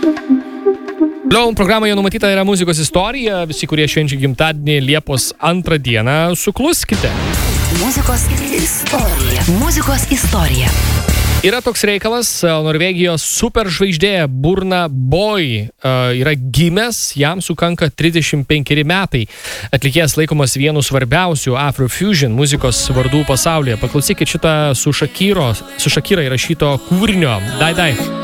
Toliau programoje numatyta yra muzikos istorija. Visi, kurie švenčia gimtadienį Liepos 2 dieną, sukluskite. Muzikos istorija. Muzikos istorija. Yra toks reikalas, Norvegijos superžvaigždė Burna Boy yra gimęs, jam sukanka 35 metai. Atlikėjas laikomas vienu svarbiausių Afrofusion muzikos vardų pasaulyje. Paklausykit šitą su Shakira įrašyto kūrinio Dai Dai.